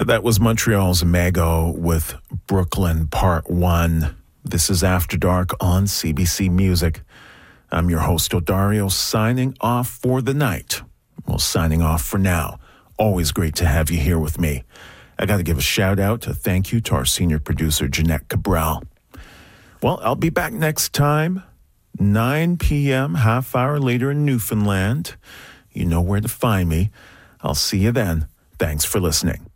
That was Montreal's Mago with Brooklyn Part 1. This is After Dark on CBC Music. I'm your host, Odario, signing off for the night. Well, signing off for now. Always great to have you here with me. I got to give a shout out, a thank you to our senior producer, Jeanette Cabral. Well, I'll be back next time, 9 p.m., half hour later in Newfoundland. You know where to find me. I'll see you then. Thanks for listening.